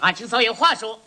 阿青嫂有话说。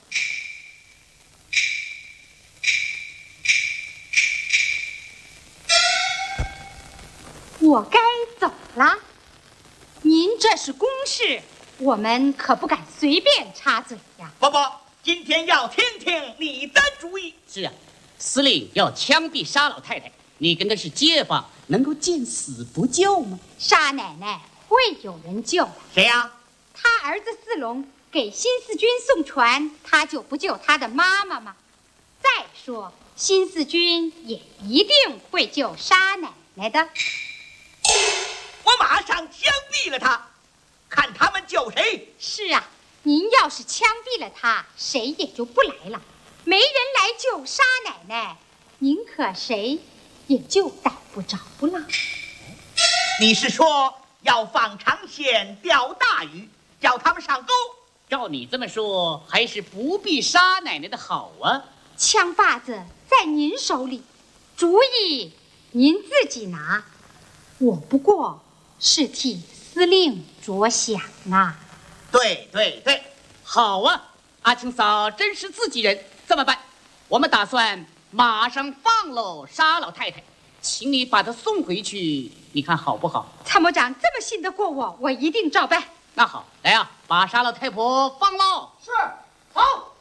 我该走了。您这是公事，我们可不敢随便插嘴呀。 伯伯，今天要听听你的主意。 是啊，司令要枪毙沙老太太，你跟他是街坊，能够见死不救吗？ 沙奶奶会有人救的。 谁呀？ 他儿子四龙给新四军送船，他就不救他的妈妈吗？再说新四军也一定会救沙奶奶的。 我马上枪毙了他，看他们救谁。 是啊，您要是枪毙了他，谁也就不来了，没人来救沙奶奶，您可谁也就逮不着了。 你是说要放长线钓大鱼，叫他们上钩？ 照你这么说，还是不必沙奶奶的好啊。 枪把子在您手里，主意您自己拿，我不过是替司令着想啊。 对对对， 好啊，阿青嫂真是自己人。这么办，我们打算马上放喽沙老太太，请你把她送回去，你看好不好？ 参谋长这么信得过我，我一定照办。 那好，来啊，把沙老太婆放喽。 是，好。